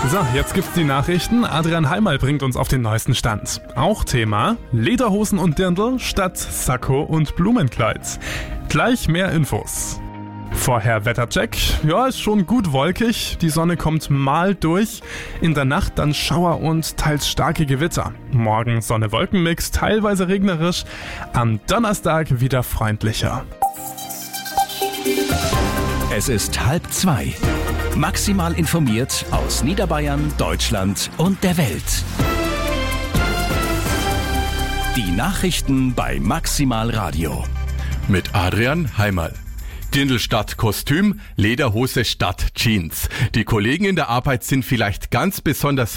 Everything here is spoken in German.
So, jetzt gibt's die Nachrichten. Adrian Heimal bringt uns auf den neuesten Stand. Auch Thema Lederhosen und Dirndl statt Sakko und Blumenkleid. Gleich mehr Infos. Vorher Wettercheck. Ja, ist schon gut wolkig. Die Sonne kommt mal durch. In der Nacht dann Schauer und teils starke Gewitter. Morgen Sonne-Wolken-Mix, teilweise regnerisch. Am Donnerstag wieder freundlicher. Es ist 1:30. Maximal informiert aus Niederbayern, Deutschland und der Welt. Die Nachrichten bei Maximal Radio. Mit Adrian Heimal. Dirndl statt Kostüm, Lederhose statt Jeans. Die Kollegen in der Arbeit sind vielleicht ganz besonders